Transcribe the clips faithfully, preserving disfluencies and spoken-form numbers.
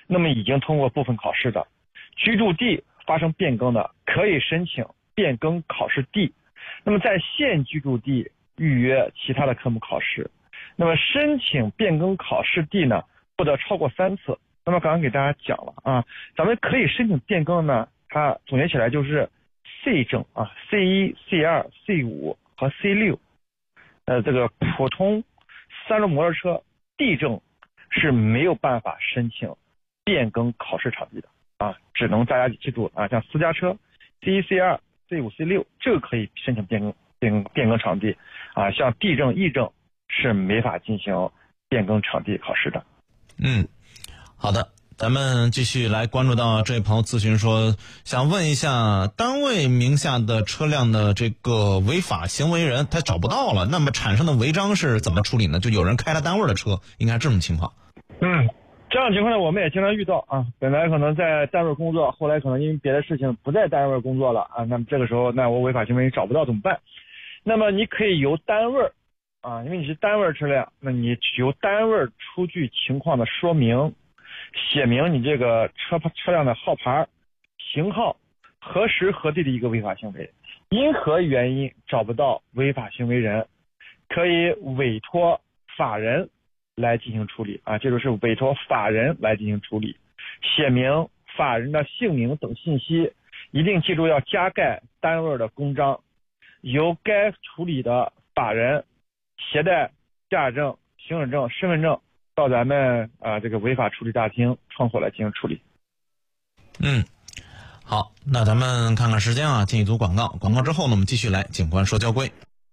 那么已经通过部分考试的，居住地发生变更的，可以申请变更考试地。那么在现居住地预约其他的科目考试，那么申请变更考试地呢，不得超过三次。那么刚刚给大家讲了啊，咱们可以申请变更呢，它总结起来就是 C 证啊 ，C 一、C 二、C 五和 C 六。呃，这个普通三轮摩托车 D 证是没有办法申请变更考试场地的啊，只能大家记住啊，像私家车 C 一、C 二、C 五、C 六这个可以申请变更变更变更场地啊，像 D 证、E 证是没法进行变更场地考试的。 嗯，好的，咱们继续来关注到这位朋友咨询说，想问一下单位名下的车辆的这个违法行为人他找不到了，那么产生的违章是怎么处理呢？就有人开了单位的车，应该是这种情况。 嗯，这样的情况呢，我们也经常遇到啊。本来可能在单位工作，后来可能因为别的事情不在单位工作了啊。那么这个时候，那我违法行为找不到怎么办？那么你可以由单位啊，因为你是单位车辆，那你由单位出具情况的说明，写明你这个车车辆的号牌、型号、何时何地的一个违法行为，因何原因找不到违法行为人，可以委托法人来进行处理啊，这就是委托法人来进行处理，写明法人的姓名等信息，一定记住要加盖单位的公章，由该处理的法人携带驾驶证、行驶证、身份证到咱们啊、呃、这个违法处理大厅窗口来进行处理。 嗯，好，那咱们看看时间啊，进一组广告，广告之后呢，我们继续来警官说交规。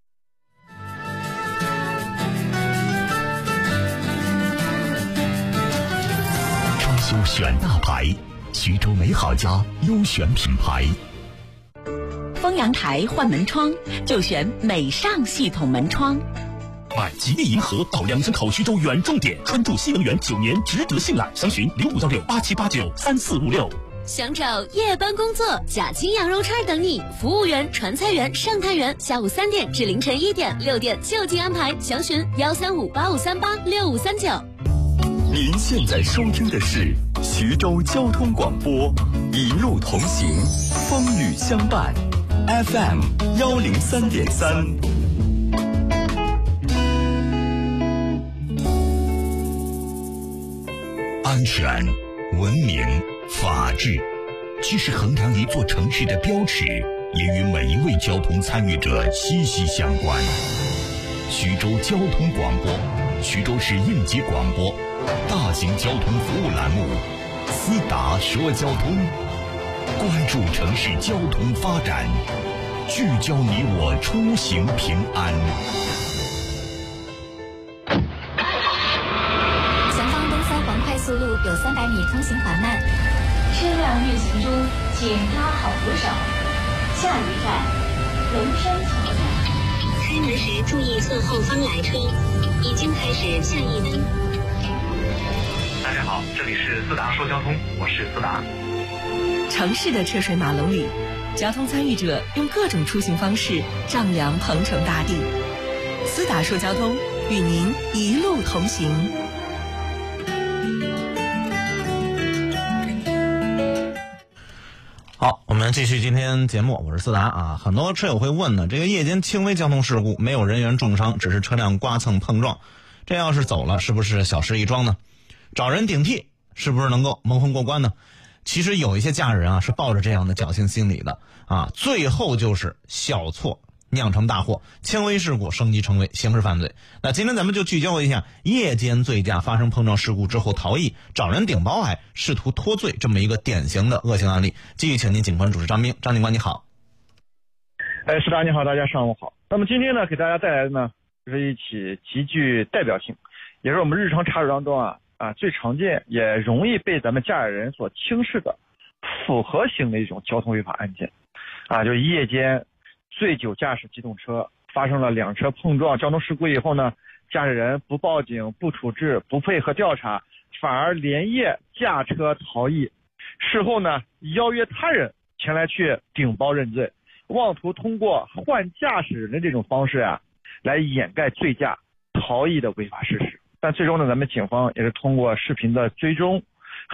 装修选大牌，徐州美好家优选品牌。 丰阳台换门窗就选美尚系统门窗。 买吉利银河到两山口徐州远重点，专注新能源九年，值得信赖。详询零五幺六八七八九三四五六。 想找夜班工作，假期羊肉串等你，服务员、传菜员、上菜员，下午三点至凌晨一点、六点就近安排。详询幺三五八五三八六五三九。 您现在收听的是徐州交通广播，一路同行，风雨相伴 ，F M 幺零三点三。安全、文明、法治，既是衡量一座城市的标尺，也与每一位交通参与者息息相关。徐州交通广播，徐州市应急广播，大型交通服务栏目，思达说交通，关注城市交通发展，聚焦你我出行平安。 速路有三百米，通行缓慢，车辆运行中，请拉好扶手。下一站，龙山桥站。开门时注意侧后方来车，已经开始下一门。 大家好，这里是思达说交通，我是思达。 城市的车水马龙里，交通参与者用各种出行方式丈量鹏程大地。思达说交通，与您一路同行。 好，我们继续今天节目，我是思达啊。很多车友会问呢，这个夜间轻微交通事故，没有人员重伤，只是车辆刮蹭碰撞，这要是走了，是不是小事一桩呢？找人顶替，是不是能够蒙混过关呢？其实有一些驾驶人啊，是抱着这样的侥幸心理的啊，最后就是小错酿成大祸，轻微事故升级成为刑事犯罪。那今天咱们就聚焦一下夜间醉驾发生碰撞事故之后逃逸，找人顶包还试图脱罪这么一个典型的恶性案例。继续请您警官主持张兵，张警官你好。 哎，思达你好，大家上午好。那么今天呢，给大家带来的呢，就是一起极具代表性，也是我们日常查处当中啊啊最常见也容易被咱们驾驶人所轻视的复合型的一种交通违法案件啊，就是夜间醉酒驾驶机动车发生了两车碰撞交通事故以后呢，驾驶人不报警、不处置、不配合调查，反而连夜驾车逃逸。事后呢，邀约他人前来去顶包认罪，妄图通过换驾驶人的这种方式啊，来掩盖醉驾逃逸的违法事实。但最终呢，咱们警方也是通过视频的追踪